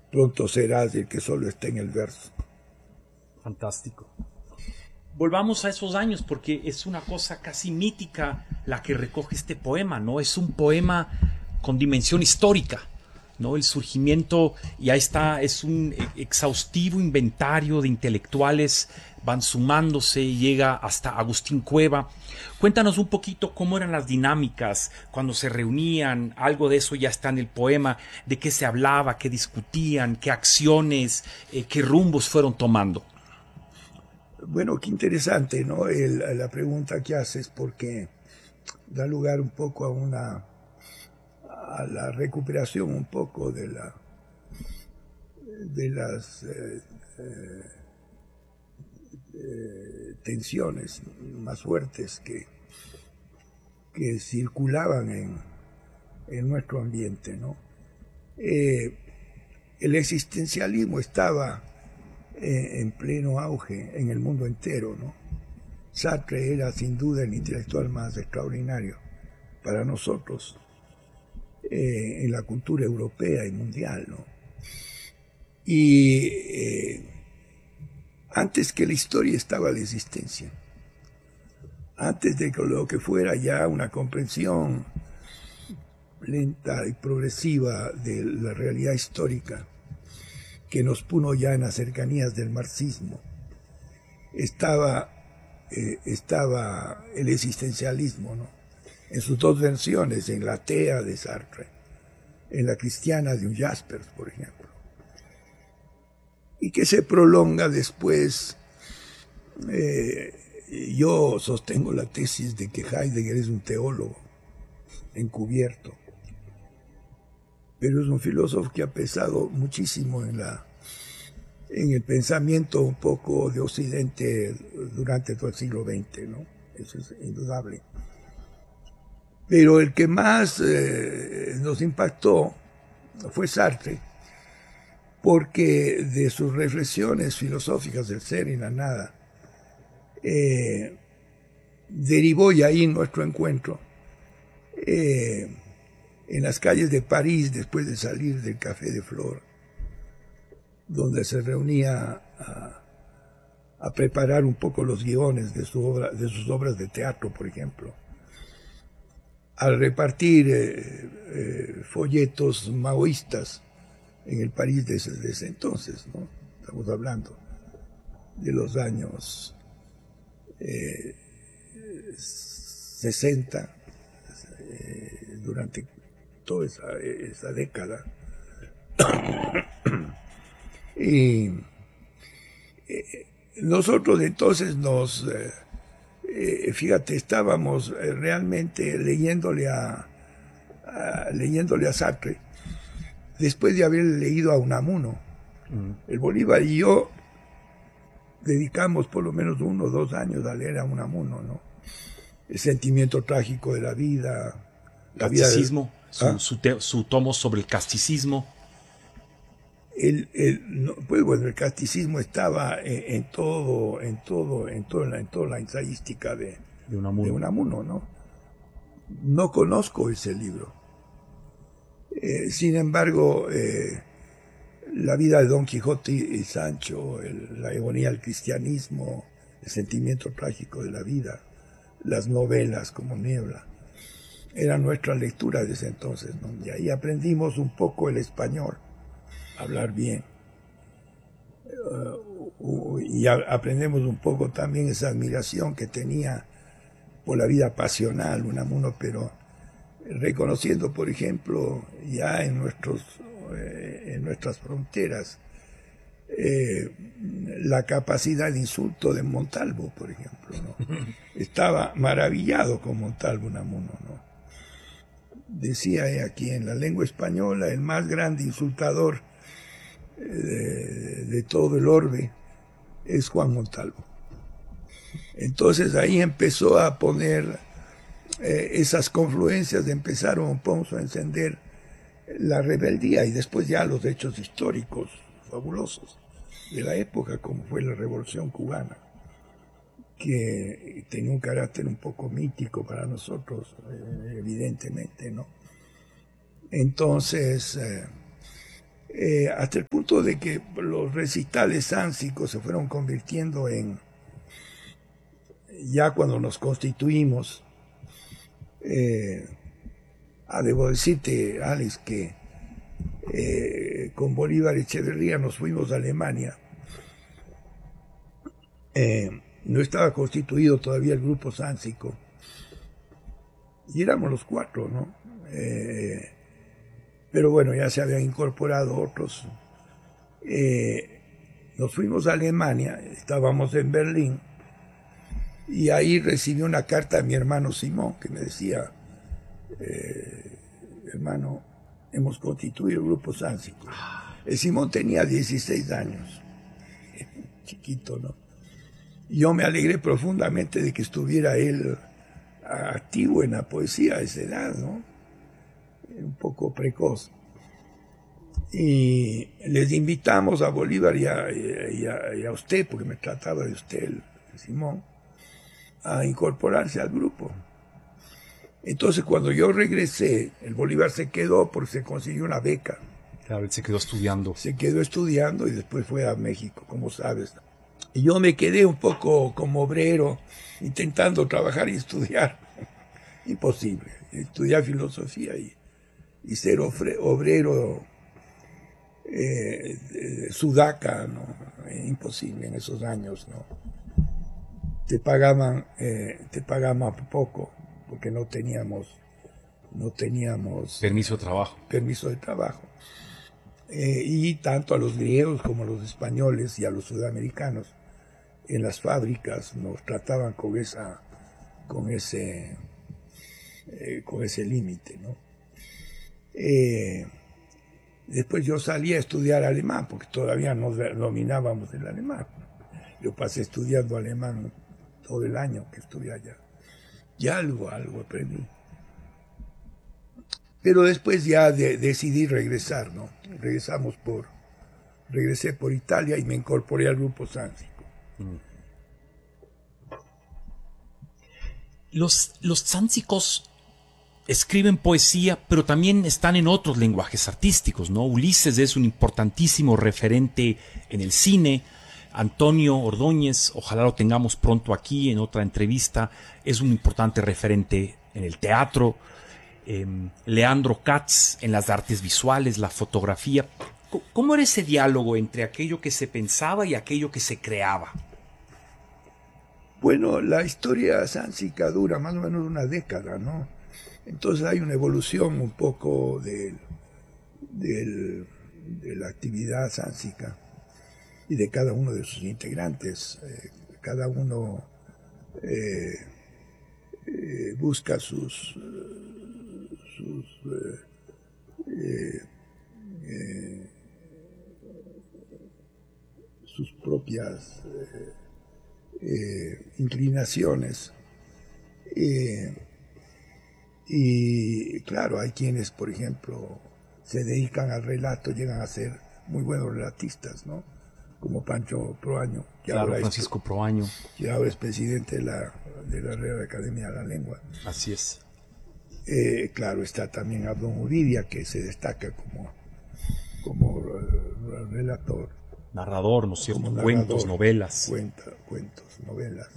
pronto serás el que solo está en el verso. Fantástico. Volvamos a esos años porque es una cosa casi mítica la que recoge este poema, ¿no? Es un poema con dimensión histórica, ¿no? El surgimiento, y ahí está, es un exhaustivo inventario de intelectuales, van sumándose, llega hasta Agustín Cueva. Cuéntanos un poquito cómo eran las dinámicas cuando se reunían, algo de eso ya está en el poema, de qué se hablaba, qué discutían, qué acciones, qué rumbos fueron tomando. Bueno, qué interesante, ¿no? La pregunta que haces, porque da lugar un poco a la recuperación un poco de las tensiones más fuertes que circulaban en nuestro ambiente, ¿no? Eh, el existencialismo estaba en pleno auge en el mundo entero, ¿no? Sartre era sin duda el intelectual más extraordinario para nosotros en la cultura europea y mundial, ¿no? Y antes que la historia estaba la existencia, antes de que lo que fuera ya una comprensión lenta y progresiva de la realidad histórica que nos puso ya en las cercanías del marxismo, estaba, estaba el existencialismo, ¿no? En sus dos versiones, en la atea de Sartre, en la cristiana de un Jaspers, por ejemplo, y que se prolonga después. Yo sostengo la tesis de que Heidegger es un teólogo encubierto, pero es un filósofo que ha pesado muchísimo en el pensamiento un poco de Occidente durante todo el siglo XX, ¿no? Eso es indudable. Pero el que más nos impactó fue Sartre, porque de sus reflexiones filosóficas del ser y la nada, derivó y ahí nuestro encuentro en las calles de París después de salir del Café de Flor, donde se reunía a preparar un poco los guiones de sus obras de teatro, por ejemplo, al repartir folletos maoístas en el París de ese entonces, ¿no? Estamos hablando de los años 60, durante toda esa década. Y nosotros entonces fíjate, estábamos realmente leyéndole a Sartre, después de haber leído a Unamuno. El Bolívar y yo dedicamos por lo menos 1 o 2 años a leer a Unamuno, ¿no? El sentimiento trágico de la vida, la vida del... Casticismo, ¿Ah? su tomo sobre el casticismo. No, pues bueno, el casticismo estaba en toda la ensayística De de Unamuno. Unamuno, ¿no? No conozco ese libro. Sin embargo, la vida de Don Quijote y Sancho, la agonía del cristianismo, el sentimiento trágico de la vida, las novelas como Niebla, eran nuestra lectura desde entonces, ¿no? Y ahí aprendimos un poco el español, hablar bien. Y aprendemos un poco también esa admiración que tenía por la vida pasional Unamuno, pero reconociendo, por ejemplo, ya en nuestras fronteras, la capacidad de insulto de Montalvo, por ejemplo, ¿no? Estaba maravillado con Montalvo Unamuno, ¿no? Decía aquí en la lengua española el más grande insultador de todo el orbe es Juan Montalvo. Entonces ahí empezó a poner esas confluencias, empezaron un poco a encender la rebeldía y después ya los hechos históricos fabulosos de la época, como fue la Revolución Cubana, que tenía un carácter un poco mítico para nosotros, evidentemente, ¿no? Entonces, hasta el punto de que los recitales sánsicos se fueron convirtiendo en, ya cuando nos constituimos, debo decirte, Alex, que con Bolívar Echeverría nos fuimos a Alemania. No estaba constituido todavía el grupo sánsico y éramos los 4, ¿no? Pero bueno, ya se habían incorporado otros. Nos fuimos a Alemania, estábamos en Berlín, y ahí recibí una carta de mi hermano Simón que me decía, hermano, hemos constituido el grupo sánsico. El Simón tenía 16 años, chiquito, ¿no? Y yo me alegré profundamente de que estuviera él activo en la poesía a esa edad, ¿no? Un poco precoz. Y les invitamos a Bolívar y a usted, porque me trataba de usted, el Simón, a incorporarse al grupo. Entonces, cuando yo regresé, el Bolívar se quedó porque se consiguió una beca. Claro, él se quedó estudiando. Se quedó estudiando y después fue a México, como sabes. Y yo me quedé un poco como obrero, intentando trabajar y estudiar. Imposible. Estudiar filosofía y ser obrero sudaca, ¿no? Imposible en esos años, ¿no? Te pagaban poco porque no teníamos Permiso de trabajo. Permiso de trabajo. Y tanto a los griegos como a los españoles y a los sudamericanos en las fábricas nos trataban con ese límite, ¿no? Después yo salí a estudiar alemán porque todavía no dominábamos el alemán. Yo pasé estudiando alemán todo el año que estuve allá. Y algo aprendí. Pero después ya decidí regresar, ¿no? Regresé por Italia y me incorporé al grupo sánsico. Los sánsicos escriben poesía, pero también están en otros lenguajes artísticos, ¿no? Ulises es un importantísimo referente en el cine. Antonio Ordóñez, ojalá lo tengamos pronto aquí en otra entrevista, es un importante referente en el teatro. Leandro Katz en las artes visuales, la fotografía. ¿Cómo era ese diálogo entre aquello que se pensaba y aquello que se creaba? Bueno, la historia sánsica dura más o menos una década, ¿no? Entonces hay una evolución un poco de la actividad sánsica y de cada uno de sus integrantes. Cada uno busca sus propias inclinaciones. Y claro, hay quienes, por ejemplo, se dedican al relato, llegan a ser muy buenos relatistas, ¿no? Como Pancho Proaño, que claro, ahora Francisco Proaño, que ahora es presidente de la Real Academia de la Lengua. Así es. Claro, está también Abdón Uridia, que se destaca como relator. Narrador, ¿no es cierto? Cuentos, novelas. Cuentos, novelas.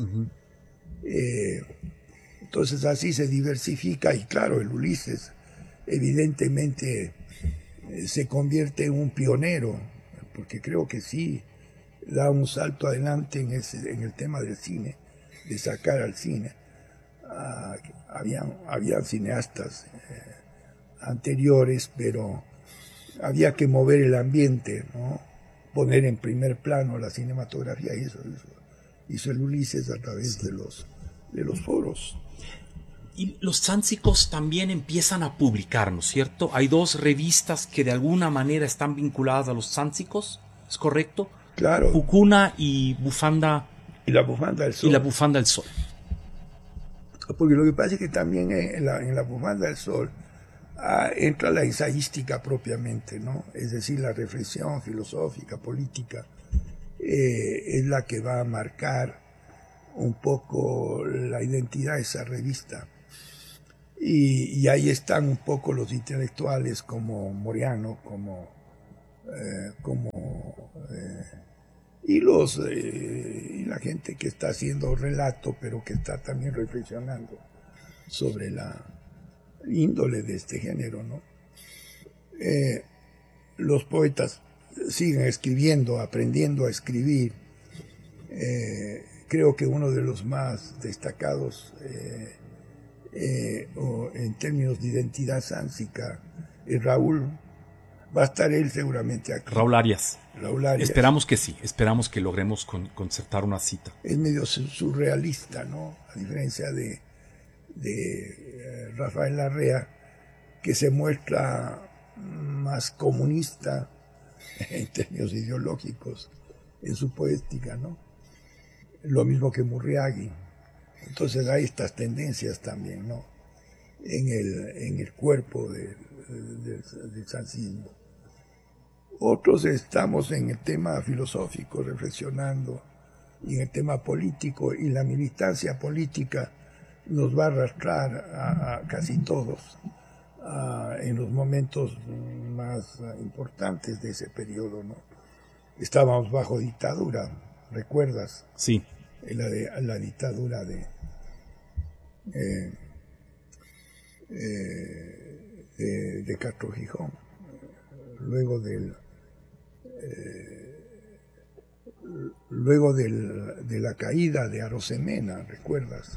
Entonces así se diversifica y claro, el Ulises evidentemente se convierte en un pionero, porque creo que sí da un salto adelante en el tema del cine, de sacar al cine. Habían cineastas anteriores, pero había que mover el ambiente, ¿no? Poner en primer plano la cinematografía, y eso hizo el Ulises a través de los foros. Y los sánsicos también empiezan a publicar, ¿no es cierto? Hay 2 revistas que de alguna manera están vinculadas a los sánsicos, ¿es correcto? Claro. Pucuna y Bufanda. Y la Bufanda del Sol. Y la Bufanda del Sol. Porque lo que pasa es que también en la Bufanda del Sol entra la ensayística propiamente, ¿no? Es decir, la reflexión filosófica, política, es la que va a marcar un poco la identidad de esa revista. Y ahí están un poco los intelectuales como Moreano, como y la gente que está haciendo relato, pero que está también reflexionando sobre la índole de este género, ¿no? Los poetas siguen escribiendo, aprendiendo a escribir. Creo que uno de los más destacados en términos de identidad sánsica es Raúl. Va a estar él seguramente aquí. Raúl Arias. Raúl Arias. Esperamos que sí, esperamos que logremos concertar una cita. Es medio surrealista, ¿no? A diferencia de Rafael Larrea, que se muestra más comunista en términos ideológicos en su poética, ¿no? Lo mismo que Murriagui. Entonces hay estas tendencias también, ¿no? En el cuerpo del sancismo. Otros estamos en el tema filosófico, reflexionando, y en el tema político, y la militancia política nos va a arrastrar a casi todos en los momentos más importantes de ese periodo, ¿no? Estábamos bajo dictadura, ¿recuerdas? Sí. La dictadura de Castro Gijón, luego de la caída de Arosemena, ¿recuerdas?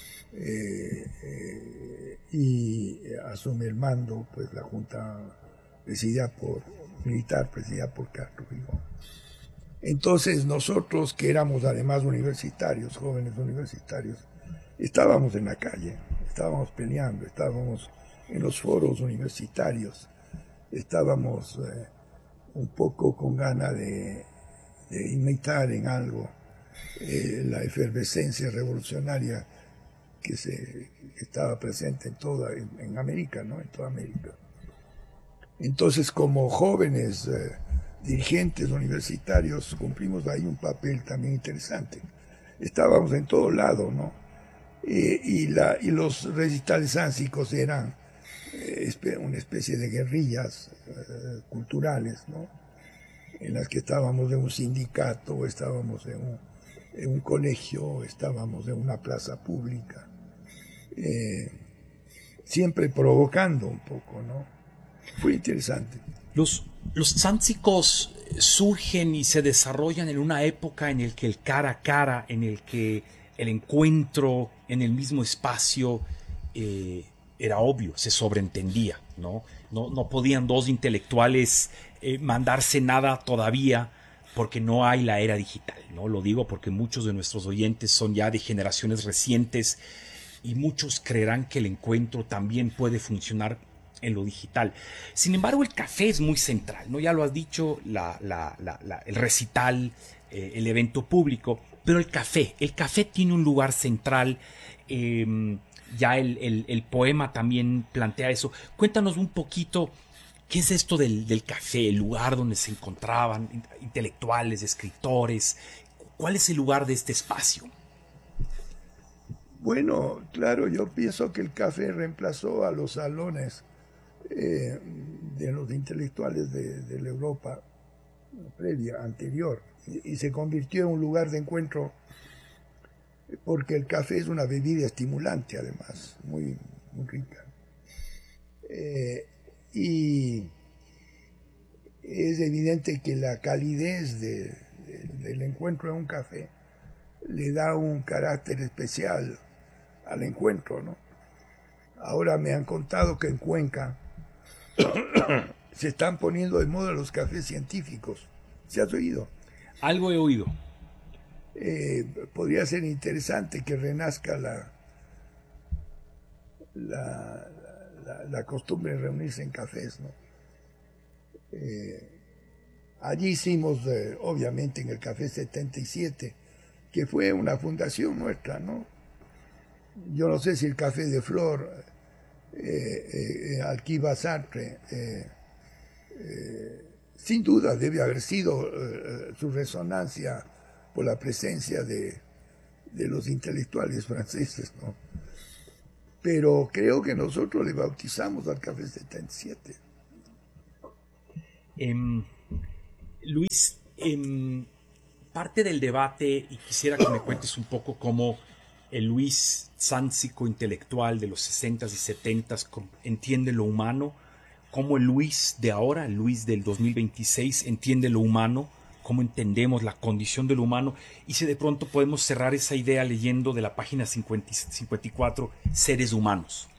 Y asume el mando pues la junta militar presidida por Castro Gijón. Entonces nosotros, que éramos además universitarios, jóvenes universitarios, estábamos en la calle, estábamos peleando, estábamos en los foros universitarios, estábamos un poco con ganas de imitar en algo la efervescencia revolucionaria que estaba presente en América, ¿no? En toda América. Entonces, como jóvenes dirigentes universitarios, cumplimos ahí un papel también interesante. Estábamos en todo lado, ¿no? Y los recitales sánsicos eran una especie de guerrillas culturales, ¿no? En las que estábamos en un sindicato, estábamos en un colegio, estábamos en una plaza pública, siempre provocando un poco, ¿no? Fue interesante. Los sánsicos surgen y se desarrollan en una época en el que el cara a cara, en el que el encuentro en el mismo espacio era obvio, se sobreentendía, ¿no? No podían dos intelectuales mandarse nada todavía porque no hay la era digital, ¿no? Lo digo porque muchos de nuestros oyentes son ya de generaciones recientes y muchos creerán que el encuentro también puede funcionar en lo digital. Sin embargo, el café es muy central, ¿no? Ya lo has dicho, el recital, el evento público, pero el café tiene un lugar central. Ya el poema también plantea eso. Cuéntanos un poquito qué es esto del café, el lugar donde se encontraban intelectuales, escritores. ¿Cuál es el lugar de este espacio? Bueno, claro, yo pienso que el café reemplazó a los salones de los intelectuales de la Europa previa, anterior, y se convirtió en un lugar de encuentro porque el café es una bebida estimulante, además, muy, muy rica. Y es evidente que la calidez del encuentro en un café le da un carácter especial al encuentro, ¿no? Ahora me han contado que en Cuenca se están poniendo de moda los cafés científicos. ¿Se has oído? Algo he oído. Podría ser interesante que renazca la costumbre de reunirse en cafés, ¿no? Allí hicimos, obviamente, en el Café 77, que fue una fundación nuestra, ¿no? Yo no sé si el Café de Flor, Alquiva Sartre, sin duda debe haber sido su resonancia por la presencia de los intelectuales franceses, ¿no? Pero creo que nosotros le bautizamos al Café 77. Luis, parte del debate, y quisiera que me cuentes un poco cómo el Luis Sáncico intelectual de los 60s y 70s entiende lo humano, cómo el Luis de ahora, el Luis del 2026, entiende lo humano, cómo entendemos la condición del humano, y si de pronto podemos cerrar esa idea leyendo de la página 54, Seres Humanos.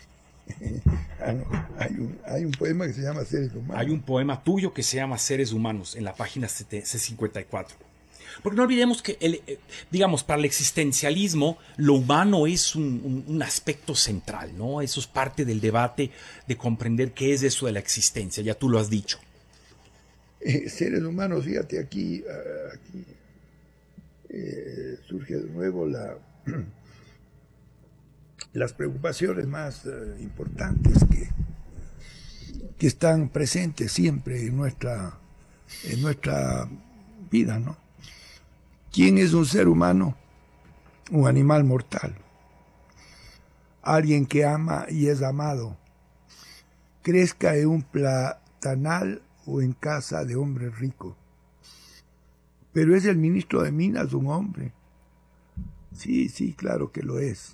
Hay un poema que se llama Seres Humanos. Hay un poema tuyo que se llama Seres Humanos en la página C54. Porque no olvidemos que, digamos, para el existencialismo, lo humano es un aspecto central, ¿no? Eso es parte del debate de comprender qué es eso de la existencia, ya tú lo has dicho. Seres humanos, fíjate, aquí surge de nuevo las preocupaciones más importantes que están presentes siempre en nuestra vida, ¿no? ¿Quién es un ser humano? Un animal mortal. Alguien que ama y es amado. Crezca en un platanal o en casa de hombre rico. Pero es el ministro de Minas un hombre. Sí, sí, claro que lo es.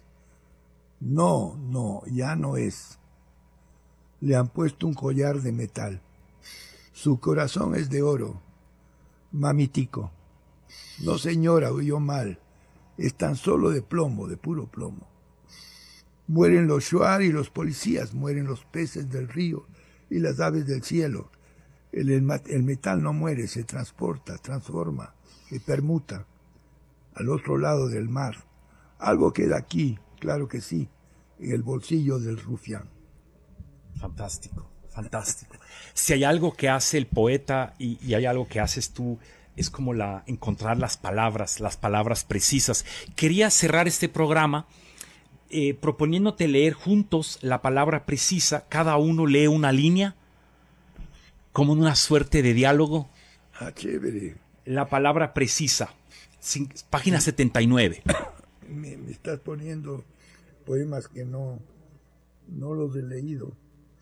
No, ya no es. Le han puesto un collar de metal. Su corazón es de oro. Mamitico. No, señora, oyó mal. Es tan solo de plomo, de puro plomo. Mueren los shuar y los policías, mueren los peces del río y las aves del cielo. El metal no muere, se transporta, transforma, se permuta al otro lado del mar. Algo queda aquí, claro que sí, en el bolsillo del rufián. Fantástico, fantástico. Si hay algo que hace el poeta y hay algo que haces tú, es como encontrar las palabras precisas. Quería cerrar este programa proponiéndote leer juntos la palabra precisa. Cada uno lee una línea, como en una suerte de diálogo. Ah, chévere. La palabra precisa, página 79. Me estás poniendo poemas que no los he leído.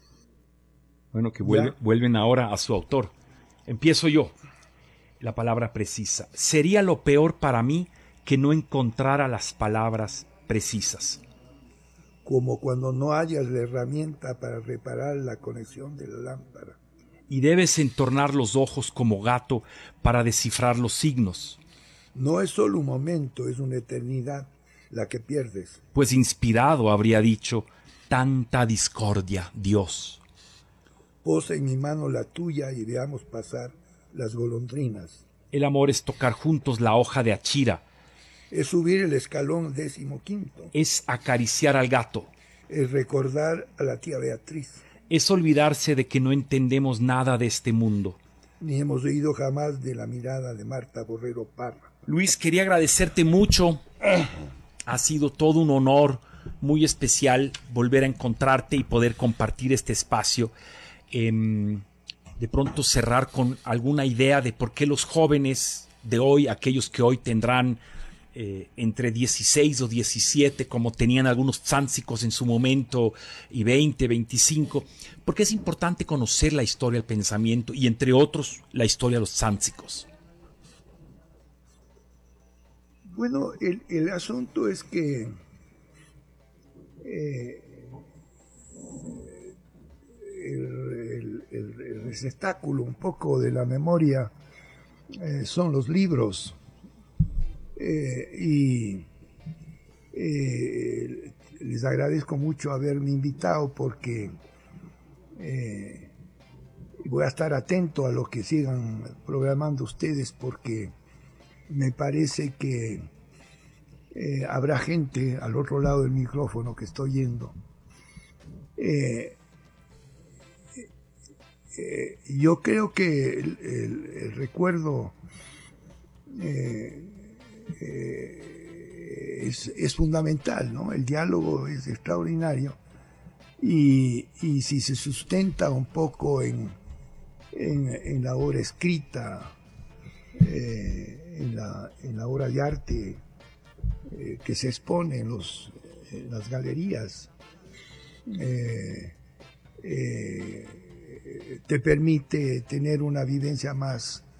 Bueno, que vuelven ahora a su autor. Empiezo yo. La palabra precisa. Sería lo peor para mí que no encontrara las palabras precisas. Como cuando no hayas la herramienta para reparar la conexión de la lámpara. Y debes entornar los ojos como gato para descifrar los signos. No es solo un momento, es una eternidad la que pierdes. Pues inspirado habría dicho, tanta discordia, Dios. Posa en mi mano la tuya y veamos pasar las golondrinas. El amor es tocar juntos la hoja de achira. Es subir el escalón 15. Es acariciar al gato. Es recordar a la tía Beatriz. Es olvidarse de que no entendemos nada de este mundo. Ni hemos oído jamás de la mirada de Marta Borrero Parra. Luis, quería agradecerte mucho. Ha sido todo un honor muy especial volver a encontrarte y poder compartir este espacio. De pronto cerrar con alguna idea de por qué los jóvenes de hoy, aquellos que hoy tendrán entre 16 o 17, como tenían algunos sánsicos en su momento, y 20, 25, porque es importante conocer la historia del pensamiento y, entre otros, la historia de los sánsicos. Bueno, el asunto es que el receptáculo un poco de la memoria son los libros. Y les agradezco mucho haberme invitado porque voy a estar atento a lo que sigan programando ustedes, porque me parece que habrá gente al otro lado del micrófono que estoy oyendo. Yo creo que el recuerdo es fundamental, ¿no? El diálogo es extraordinario y si se sustenta un poco en la obra escrita, en la obra de arte que se expone en las galerías, te permite tener una vivencia más